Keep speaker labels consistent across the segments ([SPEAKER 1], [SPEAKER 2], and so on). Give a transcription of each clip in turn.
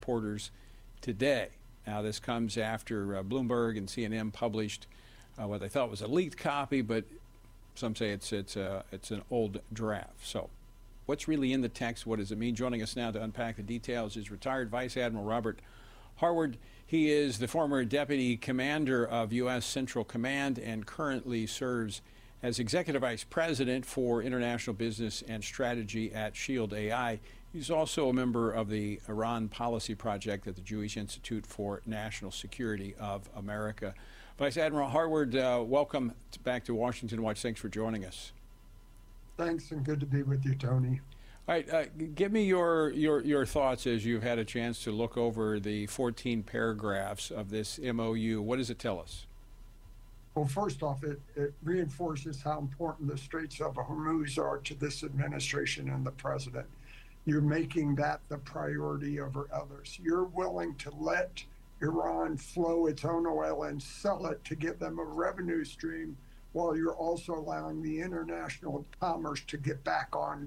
[SPEAKER 1] reporters today. Now, this comes after Bloomberg and CNN published what they thought was a leaked copy, but some say it's an old draft. So, what's really in the text? What does it mean? Joining us now to unpack the details is retired Vice Admiral Robert Harward. He is the former Deputy Commander of U.S. Central Command and currently serves as Executive Vice President for International Business and Strategy at Shield AI. He's also a member of the Iran Policy Project at the Jewish Institute for National Security of America. Vice Admiral Harward, welcome back to Washington Watch. Thanks for joining us.
[SPEAKER 2] Thanks, and good to be with you, Tony.
[SPEAKER 1] All right, give me your thoughts as you've had a chance to look over the 14 paragraphs of this MOU. What does it tell us?
[SPEAKER 2] Well, first off, it reinforces how important the Straits of Hormuz are to this administration and the president. You're making that the priority over others. You're willing to let Iran flow its own oil and sell it to give them a revenue stream, while you're also allowing the international commerce to get back on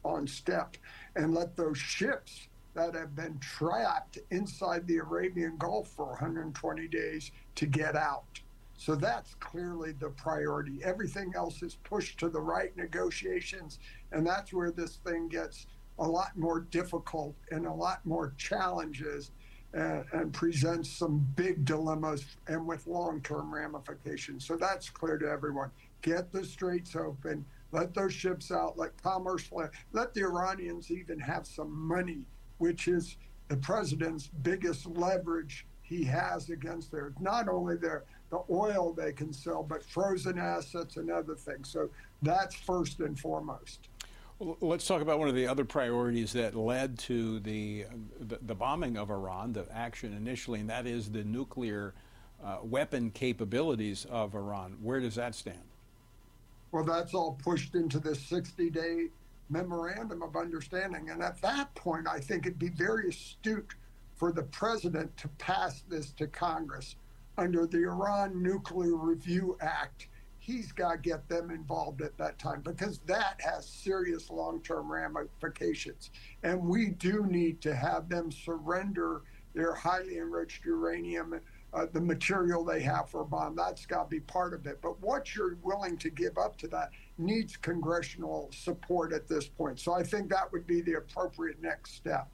[SPEAKER 2] step and let those ships that have been trapped inside the Arabian Gulf for 120 days to get out. So that's clearly the priority. Everything else is pushed to the right, negotiations, and that's where this thing gets a lot more difficult and a lot more challenges and presents some big dilemmas and with long-term ramifications. So that's clear to everyone. Get the straits open, let those ships out, let commerce, let the Iranians even have some money, which is the president's biggest leverage he has against theirs. Not only the oil they can sell, but frozen assets and other things. So that's first and foremost.
[SPEAKER 1] Well, let's talk about one of the other priorities that led to the bombing of Iran, the action initially, and that is the nuclear weapon capabilities of Iran. Where does that stand?
[SPEAKER 2] Well, that's all pushed into this 60-day memorandum of understanding. And at that point, I think it'd be very astute for the president to pass this to Congress. Under the Iran Nuclear Review Act, he's got to get them involved at that time, because that has serious long-term ramifications. And we do need to have them surrender their highly enriched uranium, the material they have for a bomb. That's got to be part of it. But what you're willing to give up to that needs congressional support at this point. So I think that would be the appropriate next step.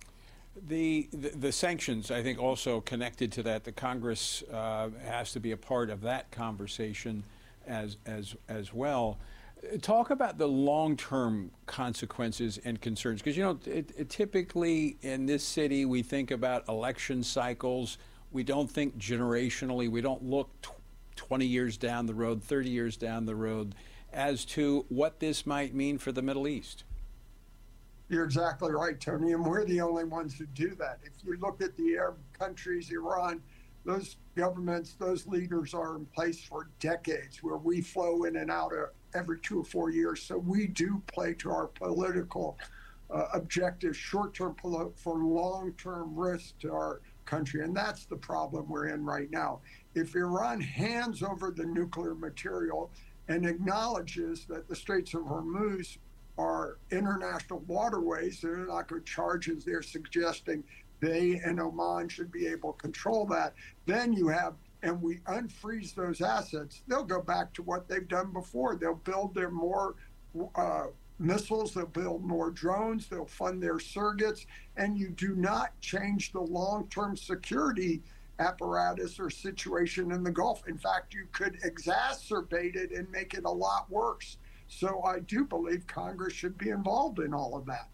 [SPEAKER 1] The sanctions, I think, also connected to that. The Congress has to be a part of that conversation as well. Talk about the long-term consequences and concerns, because, you know, typically in this city we think about election cycles. We don't think generationally. We don't look 20 years down the road, 30 years down the road as to what this might mean for the Middle East.
[SPEAKER 2] You're exactly right, Tony, and we're the only ones who do that. If you look at the Arab countries, Iran, those governments, those leaders are in place for decades, where we flow in and out every 2 or 4 years. So we do play to our political objectives, short-term for long-term risk to our country. And that's the problem we're in right now. If Iran hands over the nuclear material and acknowledges that the Straits of Hormuz are international waterways, they're not going to charge as they're suggesting they and Oman should be able to control that. Then you have, and we unfreeze those assets, they'll go back to what they've done before. They'll build their more missiles, they'll build more drones, they'll fund their surrogates, and you do not change the long-term security apparatus or situation in the Gulf. In fact, you could exacerbate it and make it a lot worse. So I do believe Congress should be involved in all of that.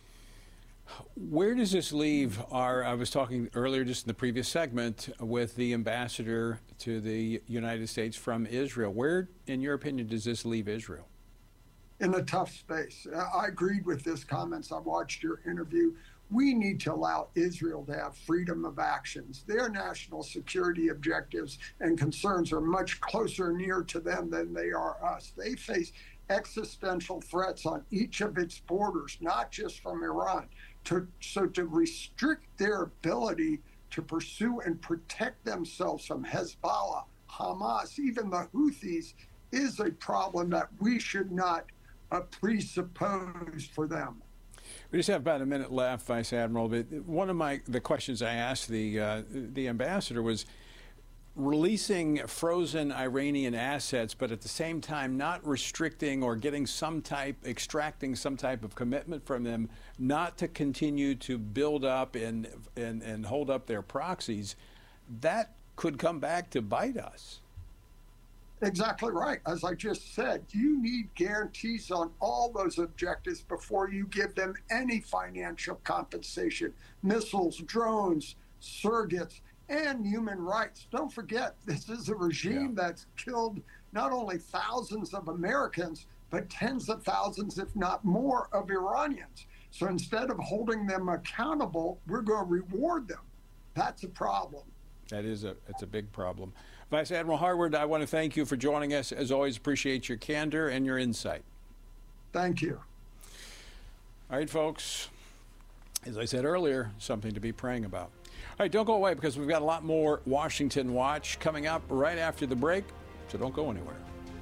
[SPEAKER 1] Where does this leave I was talking earlier just in the previous segment with the ambassador to the United States from Israel. Where, in your opinion, does this leave Israel?
[SPEAKER 2] In a tough space. I agreed with his comments. I watched your interview. We need to allow Israel to have freedom of actions. Their national security objectives and concerns are much closer near to them than they are us. They face existential threats on each of its borders, not just from Iran. So to restrict their ability to pursue and protect themselves from Hezbollah, Hamas, even the Houthis, is a problem that we should not presuppose for them.
[SPEAKER 1] We just have about a minute left, Vice Admiral. But one of the questions I asked the ambassador was releasing frozen Iranian assets, but at the same time not restricting or extracting some type of commitment from them not to continue to build up and hold up their proxies. That could come back to bite us.
[SPEAKER 2] Exactly right. As I just said, you need guarantees on all those objectives before you give them any financial compensation, missiles, drones, surrogates, and human rights. Don't forget, this is a regime that's killed not only thousands of Americans, but tens of thousands, if not more, of Iranians. So instead of holding them accountable, we're going to reward them. That's a problem.
[SPEAKER 1] It's a big problem. Vice Admiral Harward, I want to thank you for joining us. As always, appreciate your candor and your insight.
[SPEAKER 2] Thank you.
[SPEAKER 1] All right, folks. As I said earlier, something to be praying about. All right, don't go away because we've got a lot more Washington Watch coming up right after the break, so don't go anywhere.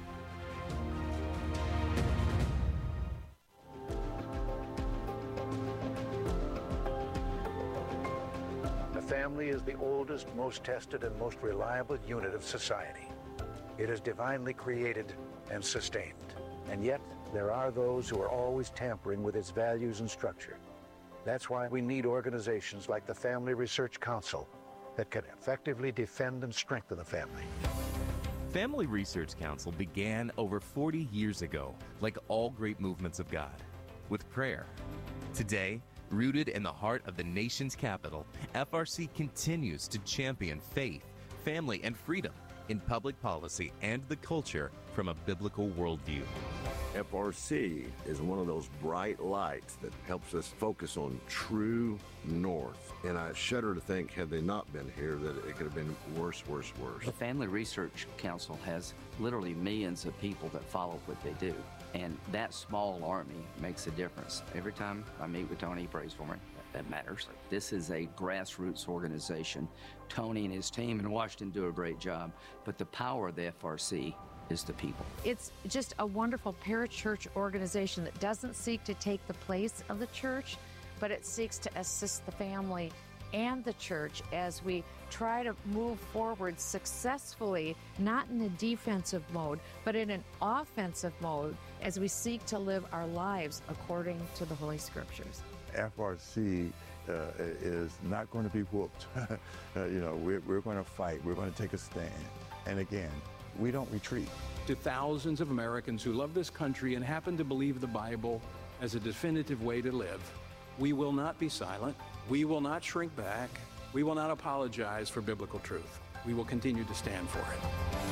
[SPEAKER 3] Family is the oldest, most tested, and most reliable unit of society. It is divinely created and sustained. And yet, there are those who are always tampering with its values and structure. That's why we need organizations like the Family Research Council that can effectively defend and strengthen the family.
[SPEAKER 4] Family Research Council began over 40 years ago, like all great movements of God, with prayer. Today, rooted in the heart of the nation's capital, FRC continues to champion faith, family, and freedom in public policy and the culture from a biblical worldview.
[SPEAKER 5] FRC is one of those bright lights that helps us focus on true north. And I shudder to think, had they not been here, that it could have been worse.
[SPEAKER 6] The Family Research Council has literally millions of people that follow what they do. And that small army makes a difference. Every time I meet with Tony, he prays for me. That matters. This is a grassroots organization. Tony and his team in Washington do a great job, but the power of the FRC is the people.
[SPEAKER 7] It's just a wonderful parachurch organization that doesn't seek to take the place of the church, but it seeks to assist the family and the church as we try to move forward successfully, not in a defensive mode, but in an offensive mode as we seek to live our lives according to the Holy Scriptures.
[SPEAKER 8] FRC is not going to be whooped. We're going to fight. We're going to take a stand. And again, we don't retreat.
[SPEAKER 9] To thousands of Americans who love this country and happen to believe the Bible as a definitive way to live, we will not be silent. We will not shrink back. We will not apologize for biblical truth. We will continue to stand for it.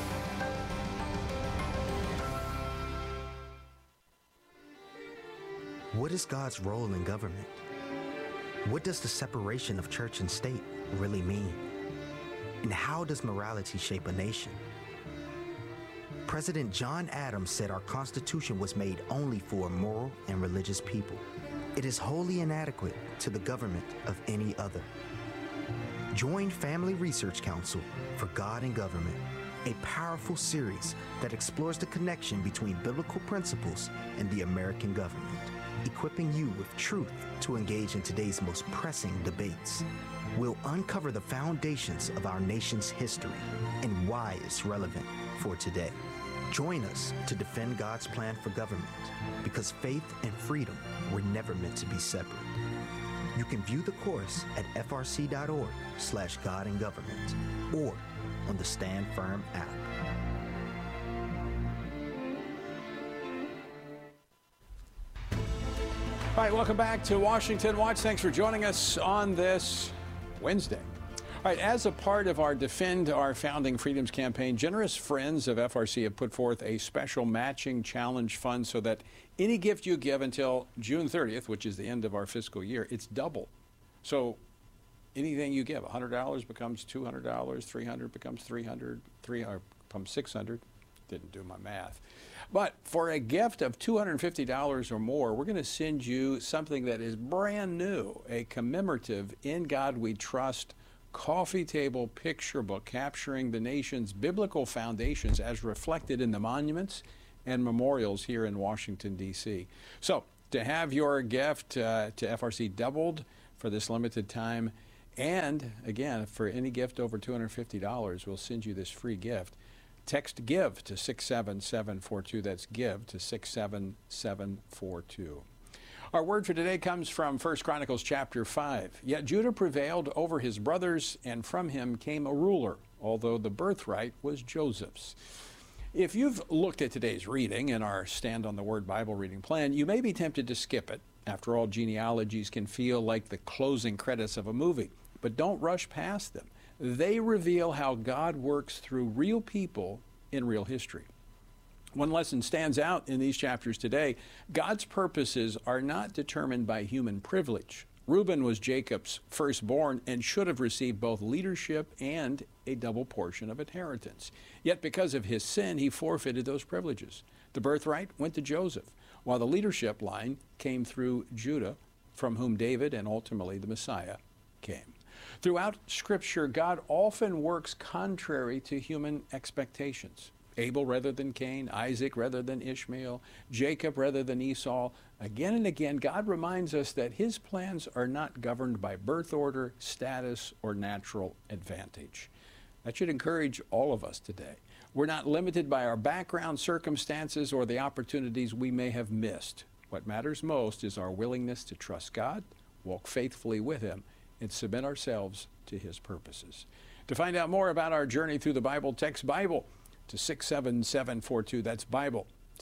[SPEAKER 10] What is God's role in government? What does the separation of church and state really mean? And how does morality shape a nation? President John Adams said our Constitution was made only for a moral and religious people. It is wholly inadequate to the government of any other. Join Family Research Council for God and Government, a powerful series that explores the connection between biblical principles and the American government, equipping you with truth to engage in today's most pressing debates. We'll uncover the foundations of our nation's history and why it's relevant for today. Join us to defend God's plan for government, because faith and freedom were never meant to be separate. You can view the course at frc.org/godandgovernment or on the Stand Firm app.
[SPEAKER 1] All right, welcome back to Washington Watch. Thanks for joining us on this Wednesday. All right, as a part of our Defend Our Founding Freedoms campaign, generous friends of FRC have put forth a special matching challenge fund so that any gift you give until June 30th, which is the end of our fiscal year, it's double. So anything you give, $100 becomes $200, $300 becomes $300, $300 becomes $600. Didn't do my math. But for a gift of $250 or more, we're going to send you something that is brand new, a commemorative In God We Trust coffee table picture book capturing the nation's biblical foundations as reflected in the monuments and memorials here in Washington, D.C. So to have your gift to FRC doubled for this limited time. And again, for any gift over $250, we'll send you this free gift. Text GIVE to 67742. That's GIVE to 67742. Our word for today comes from 1 Chronicles chapter 5. Yet Judah prevailed over his brothers, and from him came a ruler, although the birthright was Joseph's. If you've looked at today's reading in our Stand on the Word Bible reading plan, you may be tempted to skip it. After all, genealogies can feel like the closing credits of a movie, but don't rush past them. They reveal how God works through real people in real history. One lesson stands out in these chapters today. God's purposes are not determined by human privilege. Reuben was Jacob's firstborn and should have received both leadership and a double portion of inheritance. Yet because of his sin, he forfeited those privileges. The birthright went to Joseph, while the leadership line came through Judah, from whom David and ultimately the Messiah came. Throughout Scripture, God often works contrary to human expectations. Abel rather than Cain, Isaac rather than Ishmael, Jacob rather than Esau. Again and again, God reminds us that his plans are not governed by birth order, status, or natural advantage. That should encourage all of us today. We're not limited by our background, circumstances, or the opportunities we may have missed. What matters most is our willingness to trust God, walk faithfully with him, and submit ourselves to his purposes. To find out more about our journey through the Bible, text Bible to 67742. That's Bible to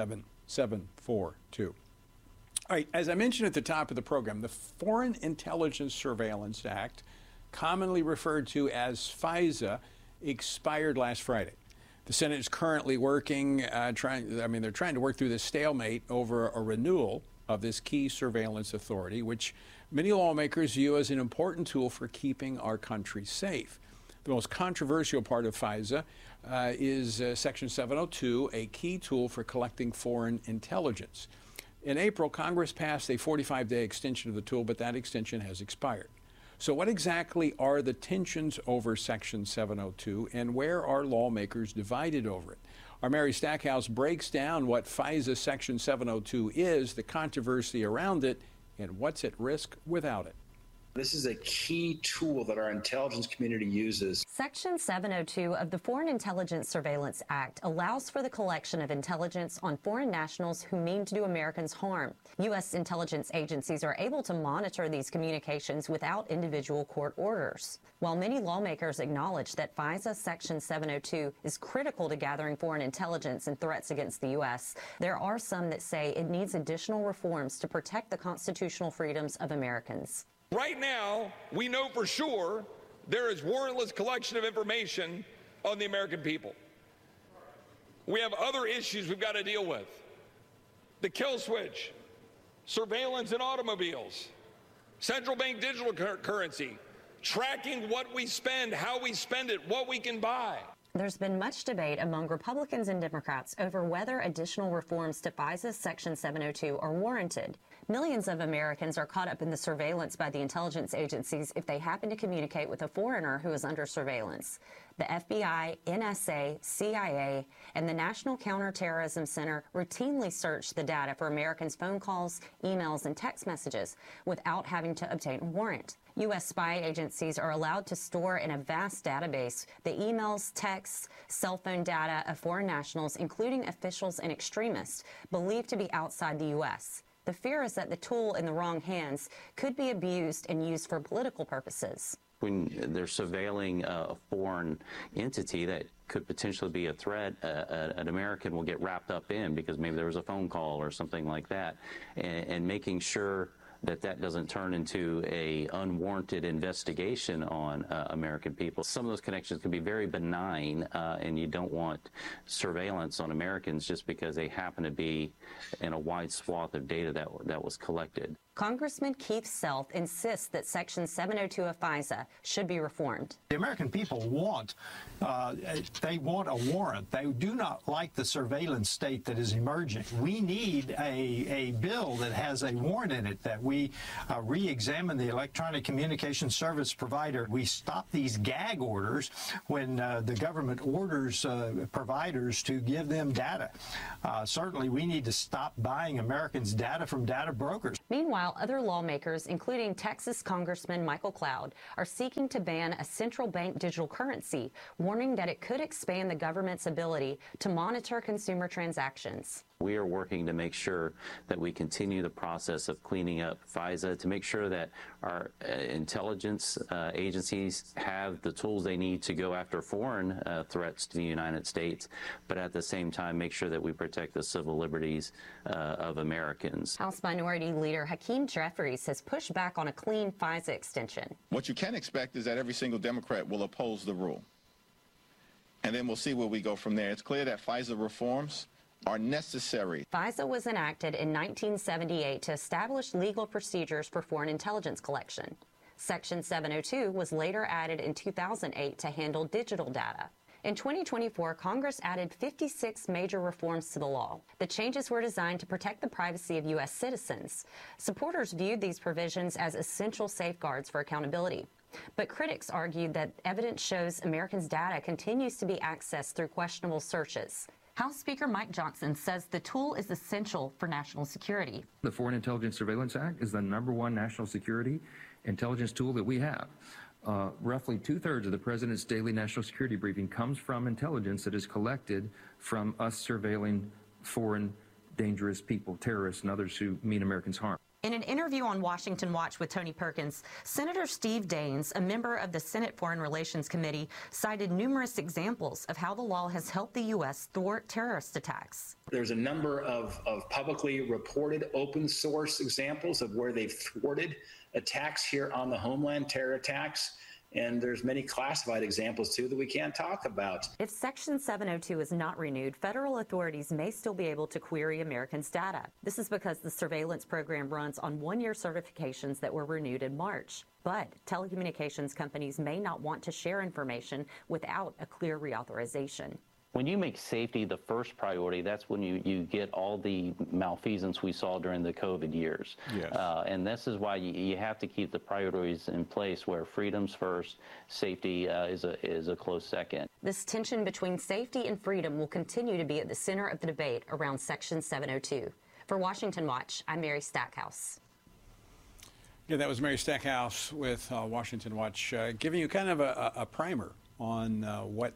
[SPEAKER 1] 67742. All right, as I mentioned at the top of the program, the Foreign Intelligence Surveillance Act, commonly referred to as FISA, expired last Friday. The Senate is currently working, they're trying to work through this stalemate over a renewal of this key surveillance authority, which many lawmakers view as an important tool for keeping our country safe. The most controversial part of FISA is Section 702, a key tool for collecting foreign intelligence. In April, Congress passed a 45-day extension of the tool, but that extension has expired. So what exactly are the tensions over Section 702, and where are lawmakers divided over it? Our Mary Stackhouse breaks down what FISA Section 702 is, the controversy around it, and what's at risk without it.
[SPEAKER 11] This is a key tool that our intelligence community uses.
[SPEAKER 12] Section 702 of the Foreign Intelligence Surveillance Act allows for the collection of intelligence on foreign nationals who mean to do Americans harm. U.S. intelligence agencies are able to monitor these communications without individual court orders. While many lawmakers acknowledge that FISA Section 702 is critical to gathering foreign intelligence and threats against the U.S., there are some that say it needs additional reforms to protect the constitutional freedoms of Americans.
[SPEAKER 13] Right now, we know for sure there is warrantless collection of information on the American people. We have other issues we've got to deal with. The kill switch, surveillance in automobiles, central bank digital currency, tracking what we spend, how we spend it, what we can buy.
[SPEAKER 12] There's been much debate among Republicans and Democrats over whether additional reforms to FISA Section 702 are warranted. Millions of Americans are caught up in the surveillance by the intelligence agencies if they happen to communicate with a foreigner who is under surveillance. The FBI, NSA, CIA, and the National Counterterrorism Center routinely search the data for Americans' phone calls, emails, and text messages without having to obtain a warrant. U.S. spy agencies are allowed to store in a vast database the emails, texts, cell phone data of foreign nationals, including officials and extremists, believed to be outside the U.S. The fear is that the tool in the wrong hands could be abused and used for political purposes.
[SPEAKER 14] When they're surveilling a foreign entity that could potentially be a threat, an American will get wrapped up in because maybe there was a phone call or something like that, and making sure that that doesn't turn into a unwarranted investigation on American people. Some of those connections can be very benign, and you don't want surveillance on Americans just because they happen to be in a wide swath of data that was collected.
[SPEAKER 12] Congressman Keith Self insists that Section 702 of FISA should be reformed.
[SPEAKER 15] The American people they want a warrant. They do not like the surveillance state that is emerging. We need a bill that has a warrant in it, that we re-examine the electronic communication service provider. We stop these gag orders when the government orders providers to give them data. Certainly, we need to stop buying Americans' data from data brokers.
[SPEAKER 12] Meanwhile, other lawmakers, including Texas Congressman Michael Cloud, are seeking to ban a central bank digital currency, warning that it could expand the government's ability to monitor consumer transactions.
[SPEAKER 14] We are working to make sure that we continue the process of cleaning up FISA, to make sure that our intelligence agencies have the tools they need to go after foreign threats to the United States, but at the same time make sure that we protect the civil liberties of Americans.
[SPEAKER 12] House Minority Leader Hakeem Jeffries has pushed back on a clean FISA extension.
[SPEAKER 16] What you can expect is that every single Democrat will oppose the rule. And then we'll see where we go from there. It's clear that FISA reforms are necessary.
[SPEAKER 12] FISA was enacted in 1978 to establish legal procedures for foreign intelligence collection. Section 702 was later added in 2008 to handle digital data. In 2024, Congress added 56 major reforms to the law. The changes were designed to protect the privacy of U.S. citizens. Supporters viewed these provisions as essential safeguards for accountability. But critics argued that evidence shows Americans' data continues to be accessed through questionable searches. House Speaker Mike Johnson says the tool is essential for national security.
[SPEAKER 17] The Foreign Intelligence Surveillance Act is the #1 national security intelligence tool that we have. Roughly 2/3 of the President's daily national security briefing comes from intelligence that is collected from us surveilling foreign dangerous people, terrorists, and others who mean Americans harm.
[SPEAKER 12] In an interview on Washington Watch with Tony Perkins, Senator Steve Daines, a member of the Senate Foreign Relations Committee, cited numerous examples of how the law has helped the U.S. thwart terrorist attacks.
[SPEAKER 11] There's a number of publicly reported open source examples of where they've thwarted attacks here on the homeland, terror attacks. And there's many classified examples, too, that we can't talk about.
[SPEAKER 12] If Section 702 is not renewed, federal authorities may still be able to query Americans' data. This is because the surveillance program runs on one-year certifications that were renewed in March. But telecommunications companies may not want to share information without a clear reauthorization.
[SPEAKER 14] When you make safety the first priority, that's when you get all the malfeasance we saw during the COVID years.
[SPEAKER 1] Yes.
[SPEAKER 14] And this is why you have to keep the priorities in place, where freedom's first, safety is a close second.
[SPEAKER 12] This tension between safety and freedom will continue to be at the center of the debate around Section 702. For Washington Watch, I'm Mary Stackhouse.
[SPEAKER 1] Yeah, that was Mary Stackhouse with Washington Watch, giving you kind of a primer on what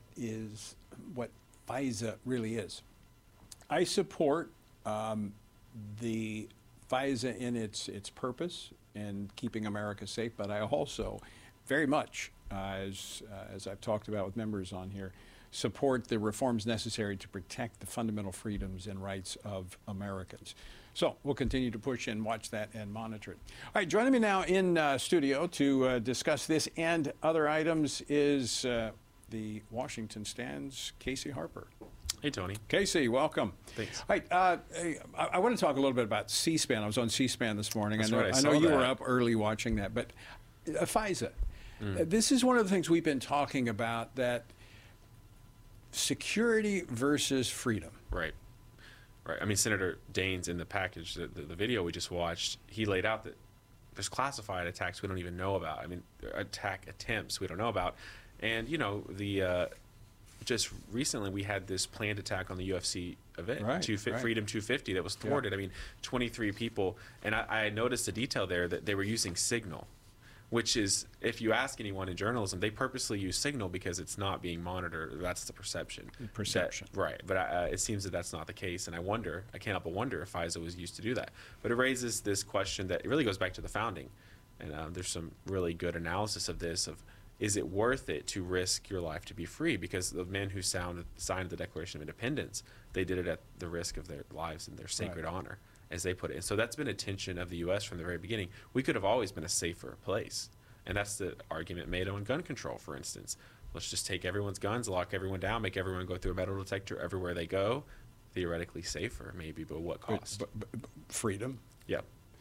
[SPEAKER 1] FISA really is. I support the FISA in its purpose and keeping America safe, but I also very much, as I've talked about with members on here, support the reforms necessary to protect the fundamental freedoms and rights of Americans. So we'll continue to push and watch that and monitor it. All right, joining me now in studio to discuss this and other items is the Washington Stand's Casey Harper.
[SPEAKER 18] Hey, Tony.
[SPEAKER 1] Casey, welcome.
[SPEAKER 18] Thanks.
[SPEAKER 1] All right, I want to talk a little bit about C-SPAN. I was on C-SPAN this morning.
[SPEAKER 18] That's
[SPEAKER 1] I know,
[SPEAKER 18] right,
[SPEAKER 1] I know you
[SPEAKER 18] that.
[SPEAKER 1] were up early watching that, but FISA. This is one of the things we've been talking about, that security versus freedom.
[SPEAKER 18] Right. Right. I mean, Senator Daines in the package, the video we just watched, he laid out that there's classified attacks we don't even know about. I mean, attack attempts we don't know about. And, you know, just recently we had this planned attack on the UFC event,
[SPEAKER 1] Right.
[SPEAKER 18] Freedom 250, that was thwarted.
[SPEAKER 1] Yeah.
[SPEAKER 18] I mean, 23 people. And I noticed a detail there that they were using Signal, which is, if you ask anyone in journalism, they purposely use Signal because it's not being monitored. That's the perception. Right. But it seems that that's not the case. And I can't help but wonder if FISA was used to do that. But it raises this question that it really goes back to the founding. And there's some really good analysis of this, of is it worth it to risk your life to be free? Because the men who signed the Declaration of Independence, they did it at the risk of their lives and their sacred honor, as they put it. And so that's been a tension of the U.S. from the very beginning. We could have always been a safer place. And that's the argument made on gun control, for instance. Let's just take everyone's guns, lock everyone down, make everyone go through a metal detector everywhere they go. Theoretically safer, maybe, but what cost?
[SPEAKER 1] Freedom.
[SPEAKER 18] Yep.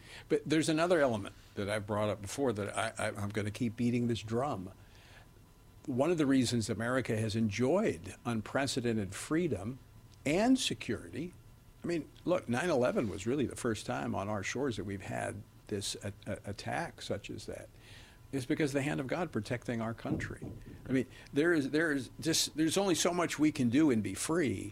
[SPEAKER 1] But there's another element that I've brought up before that I'm going to keep beating this drum. One of the reasons America has enjoyed unprecedented freedom and security, I mean, look, 9/11 was really the first time on our shores that we've had this attack such as that, is because the hand of God protecting our country. I mean, there's only so much we can do and be free,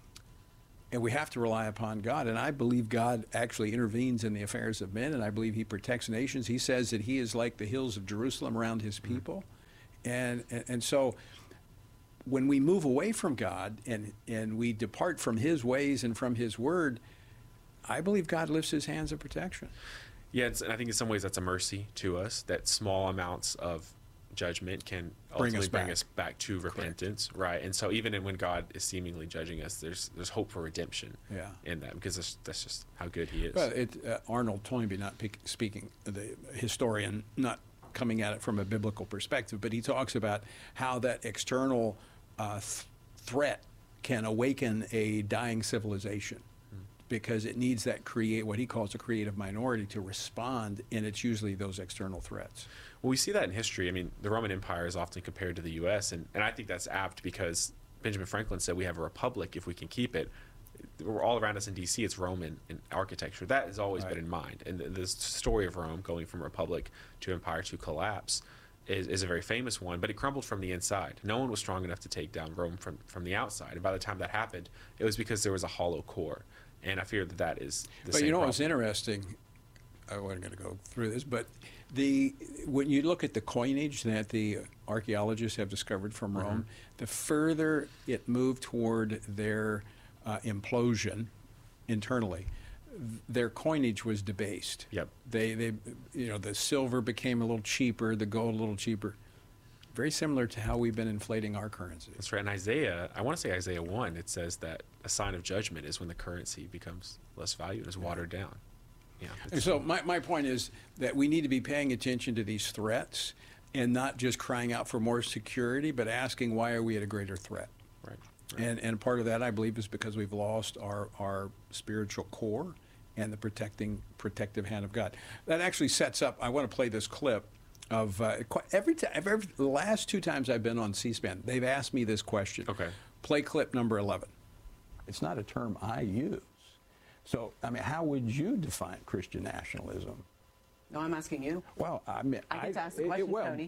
[SPEAKER 1] and we have to rely upon God. And I believe God actually intervenes in the affairs of men, and I believe he protects nations. He says that he is like the hills of Jerusalem around his people. And so when we move away from God and we depart from his ways and from his word, I believe God lifts his hands of protection.
[SPEAKER 18] Yeah, and I think in some ways that's a mercy to us, that small amounts of judgment can ultimately bring us back to repentance. Correct. Right? And so even when God is seemingly judging us, there's hope for redemption in that, because that's just how good he is.
[SPEAKER 1] Well, Arnold Toynbee, not speaking, the historian, not coming at it from a biblical perspective, but he talks about how that external threat can awaken a dying civilization, because it needs that what he calls a creative minority to respond, and it's usually those external threats.
[SPEAKER 18] Well, we see that in history. I mean, the Roman Empire is often compared to the U.S., and I think that's apt because Benjamin Franklin said we have a republic if we can keep it. We're all around us in D.C., it's Roman in architecture. That has always been in mind. And the story of Rome going from republic to empire to collapse is a very famous one, but it crumbled from the inside. No one was strong enough to take down Rome from the outside. And by the time that happened, it was because there was a hollow core. And I fear that is the same
[SPEAKER 1] But you know
[SPEAKER 18] problem.
[SPEAKER 1] what's interesting? I wasn't going to go through this, but when you look at the coinage that the archaeologists have discovered from Rome, the further it moved toward their implosion internally, their coinage was debased.
[SPEAKER 18] Yep.
[SPEAKER 1] They the silver became a little cheaper, the gold a little cheaper. Very similar to how we've been inflating our currency.
[SPEAKER 18] That's right. In Isaiah, I want to say Isaiah 1, it says that a sign of judgment is when the currency becomes less valued, is watered down. Yeah.
[SPEAKER 1] And so my point is that we need to be paying attention to these threats and not just crying out for more security, but asking, why are we at a greater threat?
[SPEAKER 18] Right.
[SPEAKER 1] And part of that, I believe, is because we've lost our spiritual core and the protective hand of God. That actually sets up, I want to play this clip of the last 2 times I've been on C-SPAN, they've asked me this question.
[SPEAKER 18] Okay.
[SPEAKER 1] Play clip number 11. It's not a term I use. So, I mean, how would you define Christian nationalism?
[SPEAKER 19] No, I'm asking you.
[SPEAKER 1] Well, I mean,
[SPEAKER 19] I get to ask the question, Tony.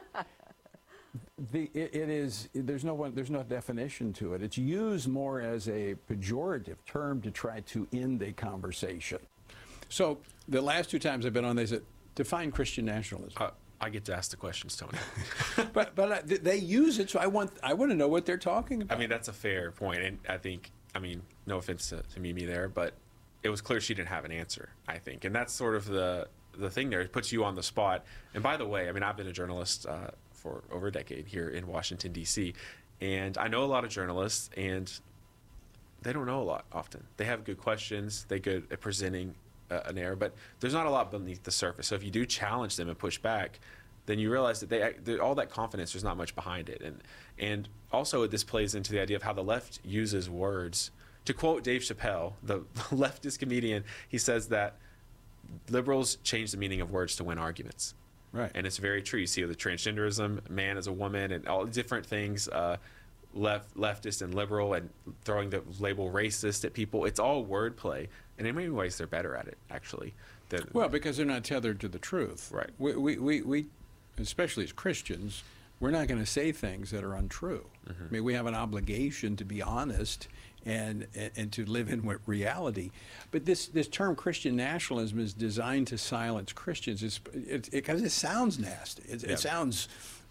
[SPEAKER 1] There's no definition to it. It's used more as a pejorative term to try to end a conversation. So the last 2 times I've been on, they said, define Christian nationalism.
[SPEAKER 18] I get to ask the questions, Tony.
[SPEAKER 1] but they use it, so I want to know what they're talking about.
[SPEAKER 18] I mean, that's a fair point, and I think, no offense to Mimi there, but it was clear she didn't have an answer, I think, and that's sort of the thing there. It puts you on the spot. And by the way, I've been a journalist for over a decade here in Washington, D.C., and I know a lot of journalists, and they don't know a lot often. They have good questions. They're good at presenting an error, but there's not a lot beneath the surface. So if you do challenge them and push back, then you realize that all that confidence, there's not much behind it. And also this plays into the idea of how the left uses words. To quote Dave Chappelle, the leftist comedian, he says that liberals change the meaning of words to win arguments.
[SPEAKER 1] Right.
[SPEAKER 18] And it's very true. You see the transgenderism, man as a woman, and all the different things, leftist and liberal, and throwing the label racist at people. It's all wordplay. And in many ways, they're better at it, actually.
[SPEAKER 1] Well, because they're not tethered to the truth.
[SPEAKER 18] Right.
[SPEAKER 1] We especially as Christians, we're not going to say things that are untrue.
[SPEAKER 18] Mm-hmm.
[SPEAKER 1] I mean, we have an obligation to be honest and to live in reality. But this term Christian nationalism is designed to silence Christians because it sounds nasty. It sounds,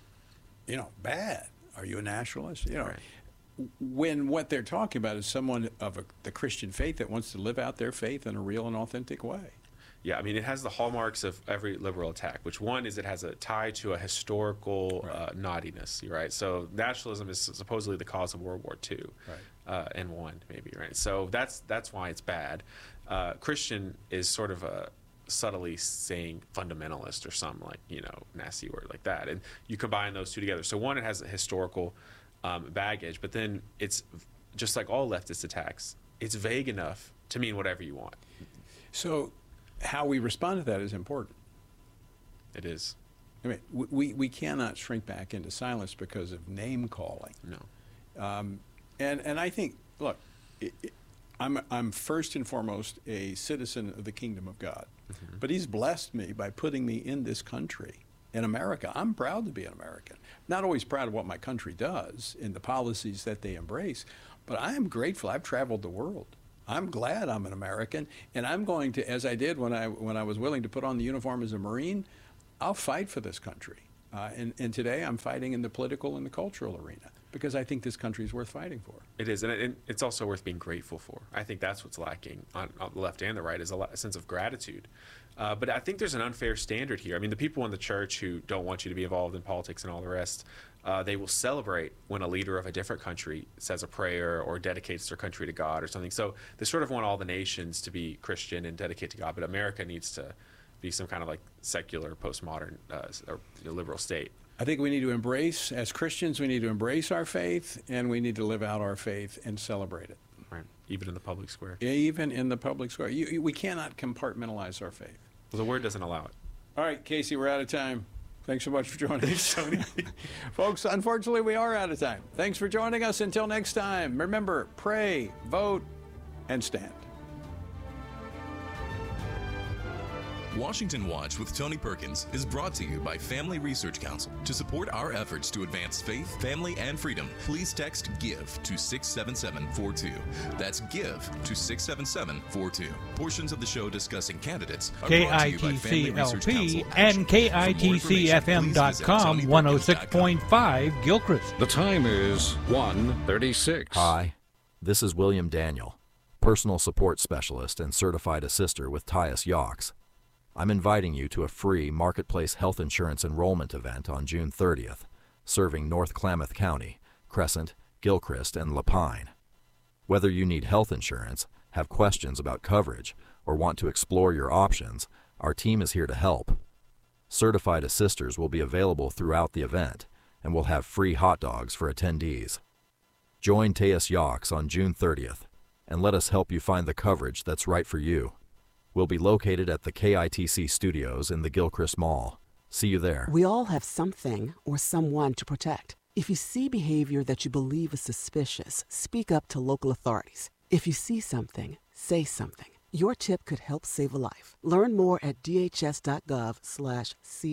[SPEAKER 1] bad. Are you a nationalist?
[SPEAKER 18] Right.
[SPEAKER 1] When what they're talking about is someone of the Christian faith that wants to live out their faith in a real and authentic way.
[SPEAKER 18] Yeah, it has the hallmarks of every liberal attack, which one is it has a tie to a historical naughtiness, right? So nationalism is supposedly the cause of World War II, and won, maybe, right? So that's why it's bad. Christian is sort of a subtly saying fundamentalist or some nasty word like that, and you combine those two together. So one, it has a historical baggage, but then it's just like all leftist attacks, it's vague enough to mean whatever you want.
[SPEAKER 1] So how we respond to that is important.
[SPEAKER 18] It is.
[SPEAKER 1] I mean, we cannot shrink back into silence because of name calling.
[SPEAKER 18] No.
[SPEAKER 1] And I think, look, I'm first and foremost a citizen of the kingdom of God. Mm-hmm. But he's blessed me by putting me in this country, in America. I'm proud to be an American. Not always proud of what my country does and the policies that they embrace, but I am grateful. I've traveled the world. I'm glad I'm an American, and I'm going to, as I did when I was willing to put on the uniform as a Marine, I'll fight for this country. And today I'm fighting in the political and the cultural arena because I think this country is worth fighting for.
[SPEAKER 18] It is, and it's also worth being grateful for. I think that's what's lacking on the left and the right is a sense of gratitude. But I think there's an unfair standard here. I mean, the people in the church who don't want you to be involved in politics and all the rest, they will celebrate when a leader of a different country says a prayer or dedicates their country to God or something. So they sort of want all the nations to be Christian and dedicate to God, but America needs to be some kind of like secular, postmodern, or liberal state.
[SPEAKER 1] I think we need to embrace, as Christians, we need to embrace our faith, and we need to live out our faith and celebrate it.
[SPEAKER 18] Right, even in the public square.
[SPEAKER 1] Even in the public square. We cannot compartmentalize our faith.
[SPEAKER 18] Well, the word doesn't allow it.
[SPEAKER 1] All right, Casey, we're out of time. Thanks so much for joining us. Folks, unfortunately, we are out of time. Thanks for joining us. Until next time, remember, pray, vote, and stand.
[SPEAKER 20] Washington Watch with Tony Perkins is brought to you by Family Research Council. To support our efforts to advance faith, family, and freedom, please text GIVE to 67742. That's GIVE to 67742. Portions of the show discussing candidates are brought to you by Family Research Council
[SPEAKER 21] and KITCFM.com 106.5 Gilchrist.
[SPEAKER 22] The time is 1:36.
[SPEAKER 23] Hi, this is William Daniel, personal support specialist and certified assister with Tyus Yox. I'm inviting you to a free Marketplace Health Insurance Enrollment event on June 30th, serving North Klamath County, Crescent, Gilchrist, and Lapine. Whether you need health insurance, have questions about coverage, or want to explore your options, our team is here to help. Certified assisters will be available throughout the event, and we'll have free hot dogs for attendees. Join Tyus Yox on June 30th, and let us help you find the coverage that's right for you. We'll be located at the KITC studios in the Gilchrist Mall. See you there.
[SPEAKER 24] We all have something or someone to protect. If you see behavior that you believe is suspicious, speak up to local authorities. If you see something, say something. Your tip could help save a life. Learn more at dhs.gov/c